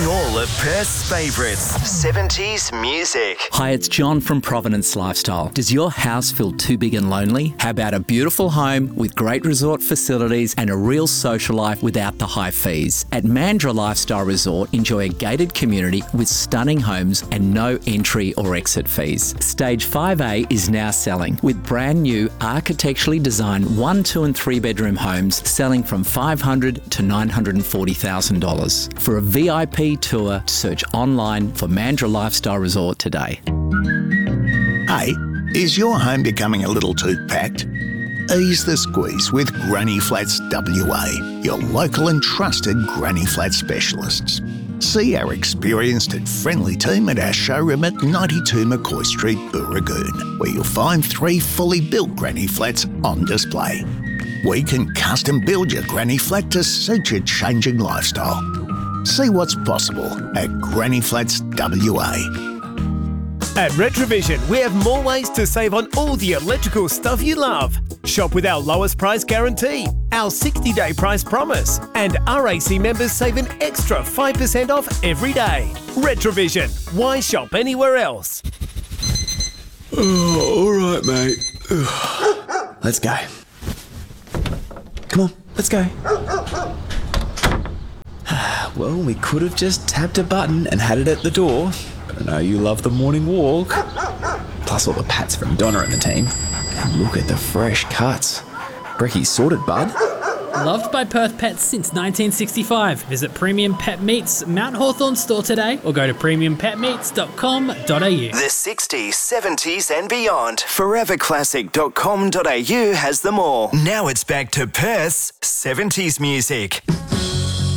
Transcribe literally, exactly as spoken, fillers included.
Playing all of Perth's favourites, seventies music. Hi, it's John from Providence Lifestyle. Does your house feel too big and lonely? How about a beautiful home with great resort facilities and a real social life without the high fees? At Mandurah Lifestyle Resort, enjoy a gated community with stunning homes and no entry or exit fees. Stage five A is now selling with brand new architecturally designed one, two and three bedroom homes selling from five hundred thousand dollars to nine hundred forty thousand dollars. For a V I P tour, search online for Mandurah Lifestyle Resort today. Hey, is your home becoming a little too packed? Ease the squeeze with Granny Flats W A, your local and trusted Granny Flat specialists. See our experienced and friendly team at our showroom at ninety-two McCoy Street, Booragoon, where you'll find three fully built Granny Flats on display. We can custom build your Granny Flat to suit your changing lifestyle. See what's possible at Granny Flats W A. At Retrovision, we have more ways to save on all the electrical stuff you love. Shop with our lowest price guarantee, our sixty-day price promise, and R A C members save an extra five percent off every day. Retrovision, why shop anywhere else? Oh, all right, mate. Let's go. Come on, let's go. Well, we could have just tapped a button and had it at the door. But I know you love the morning walk. Plus all the pats from Donna and the team. And look at the fresh cuts. Brecky's sorted, bud. Loved by Perth Pets since nineteen sixty-five. Visit Premium Pet Meats Mount Hawthorn store today or go to premium pet meats dot com dot a u. The sixties, seventies and beyond. forever classic dot com dot a u has them all. Now it's back to Perth's seventies music.